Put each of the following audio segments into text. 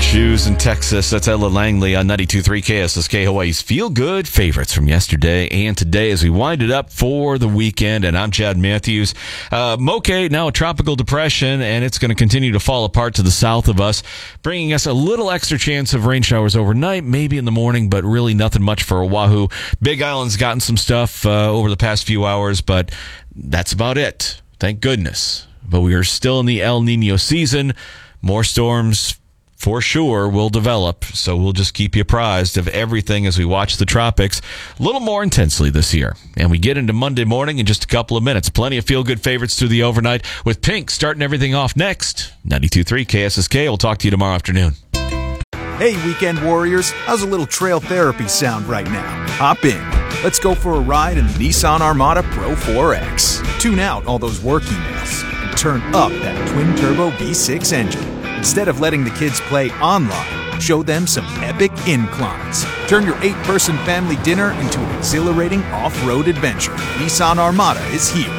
Shoes in Texas. That's Ella Langley on 92.3 KSSK, Hawaii's feel-good favorites from yesterday and today as we wind it up for the weekend. And I'm Chad Matthews. Moke, now a tropical depression, and it's going to continue to fall apart to the south of us, bringing us a little extra chance of rain showers overnight, maybe in the morning, but really nothing much for Oahu. Big Island's gotten some stuff over the past few hours, but that's about it. Thank goodness. But we are still in the El Nino season. More storms for sure will develop, so we'll just keep you apprised of everything as we watch the tropics a little more intensely this year. And we get into Monday morning in just a couple of minutes. Plenty of feel-good favorites through the overnight with Pink starting everything off next. 92.3 KSSK. We'll talk to you tomorrow afternoon. Hey, weekend warriors. How's a little trail therapy sound right now? Hop in. Let's go for a ride in the Nissan Armada Pro 4X. Tune out all those work emails and turn up that twin-turbo V6 engine. Instead of letting the kids play online, show them some epic inclines. Turn your 8-person family dinner into an exhilarating off-road adventure. Nissan Armada is here.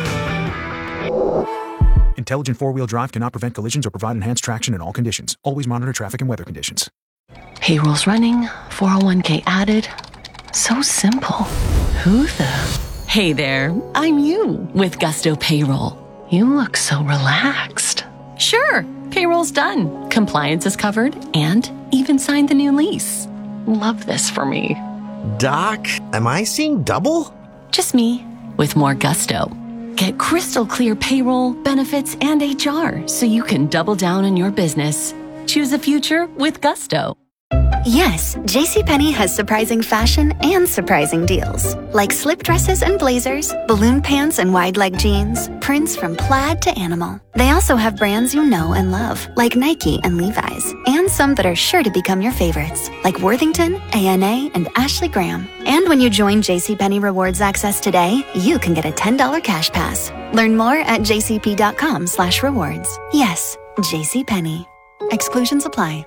Intelligent four-wheel drive cannot prevent collisions or provide enhanced traction in all conditions. Always monitor traffic and weather conditions. Payroll's running, 401k added. So simple. Who the? Hey there, I'm you with Gusto Payroll. You look so relaxed. Sure. Payroll's done. Compliance is covered and even signed the new lease. Love this for me. Doc, am I seeing double? Just me with more gusto. Get crystal clear payroll, benefits, and HR so you can double down on your business. Choose a future with Gusto. Yes, JCPenney has surprising fashion and surprising deals. Like slip dresses and blazers, balloon pants and wide leg jeans, prints from plaid to animal. They also have brands you know and love, like Nike and Levi's, and some that are sure to become your favorites, like Worthington, A&A, and Ashley Graham. And when you join JCPenney Rewards Access today, you can get a $10 cash pass. Learn more at jcp.com/rewards. Yes, JCPenney. Exclusions apply.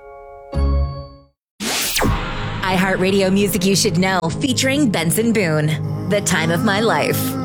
iHeartRadio Music You Should Know, featuring Benson Boone. The Time of My Life.